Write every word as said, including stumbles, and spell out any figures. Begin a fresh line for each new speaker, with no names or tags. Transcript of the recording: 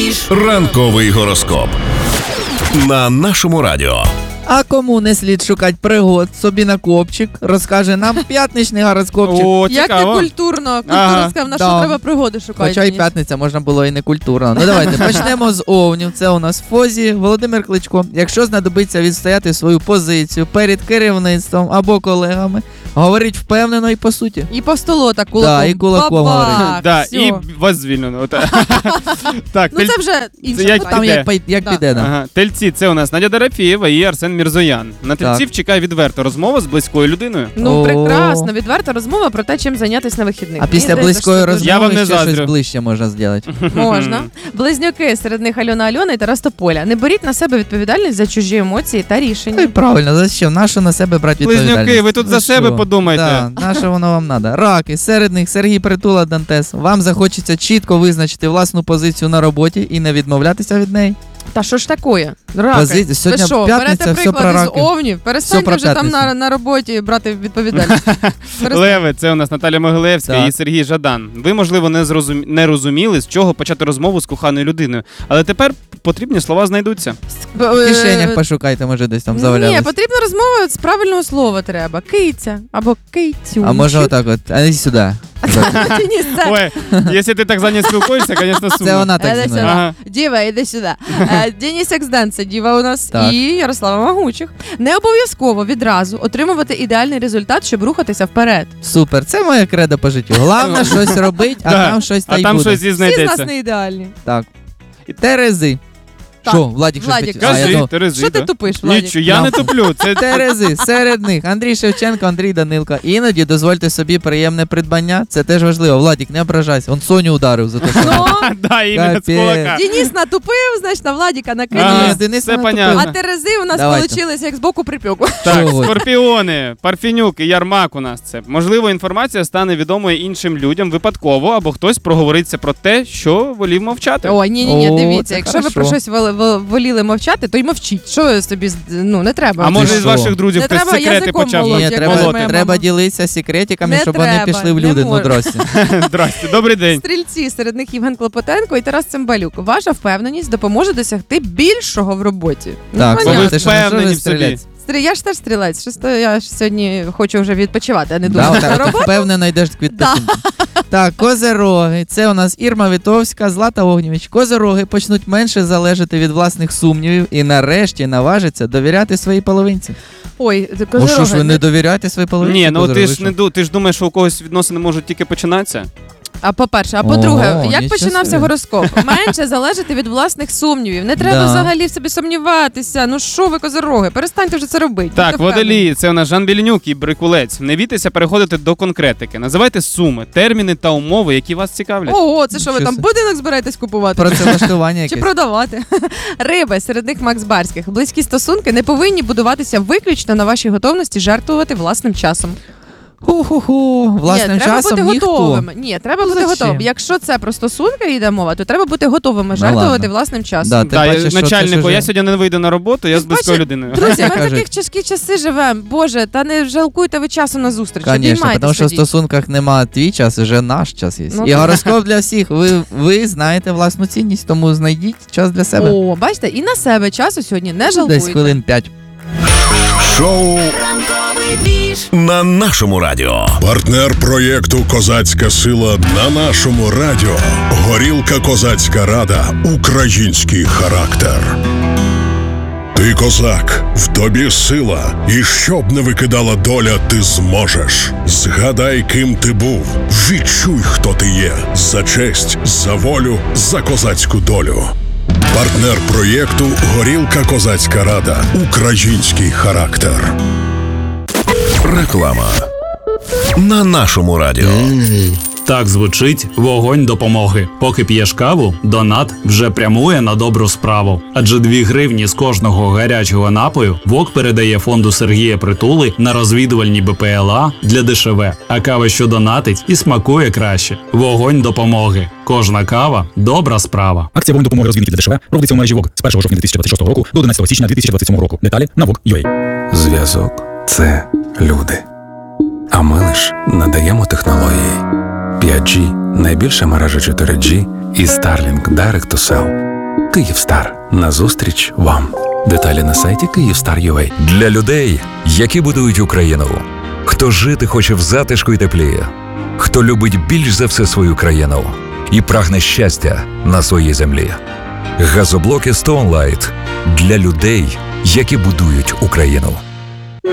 Ранковий гороскоп на нашому радіо.
А кому не слід шукати пригод собі на копчик, розкаже нам п'ятничний гороскопчик.
О,
Як не
цікаво.
культурно. Культура
Ага,
сказав, на
да.
що треба пригоди шукати.
Хоча й п'ятниця, можна було і не культурно. Ну давайте, почнемо з овнів. Це у нас Фозі, Володимир Кличко. Якщо знадобиться відстояти свою позицію перед керівництвом або колегами, говорить впевнено і по суті.
І по столу так кулаком.
Да, і кулаком
Бабах,
говорить.
Да,
всьо.
і вас звільнено. Отак. Так,
Ну
тель-
це вже інше.
як-
Ну, там
піде.
як, пой- як
Да.
піде нам.
Ага. Тельці, це у нас Надя Дорофєєва і Арсен Мірзоян. На тельців чекає відверта розмова з близькою людиною.
Ну,
О.
прекрасно. Відверта розмова про те, чим зайнятися на вихідних.
А
Мені
після
здається,
близької
що
розмови
Я вам не
ще щось
заздрю.
ближче можна зробити.
можна. Близнюки, серед них Альона Альона і Тарас Тополя. Не беріть на себе відповідальність за чужі емоції та
Ну і
рішення.
правильно, за що? Нащо на себе брати відповідальність?
Близнюки, ви тут за себе
що?
подумайте.
Да, на що воно вам треба? Раки, серед них Сергій Притула, Дантес. Вам захочеться чітко визначити власну позицію на роботі і не відмовлятися від неї.
Та що ж такое? Раки.
Пози-
Ви
сьогодні
що,
п'ятниця,
берете
все про
приклад із
раки.
овнів?
Все
Перестаньте
про
вже там
п'ятницю.
на, на роботі брати відповідальність. Перестаньте.
Леви, це у нас Наталя Могилевська
Так.
і Сергій Жадан. Ви, можливо, не, зрозум... не розуміли, з чого почати розмову з коханою людиною. Але тепер потрібні слова знайдуться.
В кишенях пошукайте, може десь там завалялись.
Ні, потрібна розмова з правильного слова треба. Киця або кицю.
А може отак от, а не сюди.
Ні, це...
Ой, якщо ти так за нею спілкуєшся, звісно, сумно.
Це вона так
Іди
зі мною.
сюди.
Ага.
Діва, іди сюди. Е, Деніс Ексден, це діва у нас,
Так.
і Ярослава Магучих. Не обов'язково відразу отримувати ідеальний результат, щоб рухатися вперед.
Супер, це моє кредо по життю. Головне щось робить, а
Да.
там щось та
А
й
там
буде.
щось і
Всі з нас
знайдеться.
не ідеальні.
Так. Терези.
Так.
Що, Владик, щось
Владик,
хотів? А, я
Кажи,
думав,
Терези.
Що ти
да.
тупиш, Владик?
Нічого, я
Нам-
не туплю. Це
Терези, серед них Андрій Шевченко, Андрій Данилко. Іноді дозвольте собі приємне придбання. Це теж важливо. Владик, не ображайся. Он Соню ударив за те, що...
Ну,
Да, іменно з
Капець.
кулака.
Денис натупив, значить, на Владіка
Ага,
накинули.
Ні, Денис
все
не
понятно.
А
натупив.
Терези у нас
Давайте.
вийшли як з боку припеку.
Так,
Чого?
скорпіони, Парфенюк і Ярмак у нас це. Можливо, інформація стане відомою іншим людям випадково, або хтось проговориться про те, що волів мовчати.
Ой, ні, ні, ні,
О,
дивіться,
це
якщо ви
хорошо.
про щось вол- вол- воліли мовчати, то й мовчіть. Що ви собі, з- ну, не треба.
А може
що?
із ваших друзів
Не
хтось
треба
секрети
язиком
почав
молоть,
Ні,
як
треба,
каже моя
треба
мама.
ділитися секретиками,
Не
щоб вони
треба,
пішли в
не
люди. Ну,
можна.
здрасте.
Здрасте, добрий день.
Стрільці, серед них Євген Клопотенко і Тарас Цимбалюк. Ваша впевненість допоможе досягти більшого в роботі.
Так,
ну,
бо ви
понятно.
ти що, ну, що
впевнені
ви
в собі.
стрілець?
Стрі- Я ж теж стрілець. Щось то я ж сьогодні хочу вже відпочивати, а не
Да,
думати
отак,
на
отак
роботу.
впевнено йдеш від
Да.
Так, козероги. Це у нас Ірма Вітовська, Злата Огнєвіч. Козероги почнуть менше залежати від власних сумнівів і нарешті наважаться довіряти своїй половинці.
Ой,
О, що ж
козероги,
ви не довіряєте своїй половинці?
Ні, ну ти
козероги,
ж не ду- ти ж думаєш, що у когось відносини можуть тільки починатися?
А по-перше, а по-друге,
О,
як
нічого
починався
собі.
гороскоп? Менше залежати від власних сумнівів. Не треба
Да.
взагалі в собі сумніватися. Ну що ви, козероги, перестаньте вже це робити.
Так,
Будьте впевнені.
водолії, це у нас Жан Білінюк і Брикулець. Не бійтеся переходити до конкретики. Називайте суми, терміни та умови, які вас цікавлять.
Ого, це що ви
Нічого
там
собі.
будинок збираєтесь купувати?
Працевлаштування
Чи
якесь.
продавати? Риби, серед них Макс Барських. Близькі стосунки не повинні будуватися виключно на вашій готовності жертвувати власним часом.
Ху-ху-ху. Власним
Ні, треба
часом
бути
ніхто.
готовими. Ні, треба бути
Зачем?
готовими. Якщо це про стосунки йде мова, то треба бути готовими
Ну,
жертвувати
ладно.
власним часом.
Да, ти
Да, я-
бачиш, що це
начальнику,
ж
я
уже-
сьогодні не вийду на роботу, я з
Ти
близькою
бачиш,
людиною.
Друзі, ми в
Кажуть.
таких тяжкі часи живемо. Боже, та не жалкуйте ви часу на зустріч.
Конечно,
Обіймайтесь
тому що в
тоді.
стосунках нема твій час, вже наш час є.
Ну,
І
так.
гороскоп для всіх. Ви, ви знаєте власну цінність, тому знайдіть час для себе.
О, бачите, і на себе часу сьогодні не
Десь
жалкуйте.
хвилин п'ять.
Шоу на нашому радіо.
Партнер проєкту «Козацька сила» на нашому радіо. Горілка «Козацька рада». Український характер. Ти козак, в тобі сила, і щоб не викидала доля, ти зможеш. Згадай, ким ти був, відчуй, хто ти є. За честь, за волю, за козацьку долю. Партнер проєкту «Горілка «Козацька рада». Український характер.
Реклама на нашому радіо.
Так звучить вогонь допомоги. Поки п'єш каву, донат вже прямує на добру справу. Адже дві гривні з кожного гарячого напою ВОК передає фонду Сергія Притули на розвідувальні БПЛА для ДШВ. А кава, що донатить, і смакує краще. Вогонь допомоги. Кожна кава – добра справа.
Акція «Вогонь допомоги розвідників для ДШВ» проводиться у мережі ВОК з першого жовтня дві тисячі двадцять шостого року до одинадцятого січня дві тисячі двадцять сьомого року. Деталі на вок крапка ю а.
Зв'язок – це люди. А ми лиш надаємо технології. п'ять джі – найбільша мережа чотири джі і Starlink Direct to Cell. Київстар. Назустріч вам. Деталі на сайті Київстар крапка ю а.
Для людей, які будують Україну. Хто жити хоче в затишку й теплі. Хто любить більш за все свою країну і прагне щастя на своїй землі. Газоблоки Stone Light для людей, які будують Україну.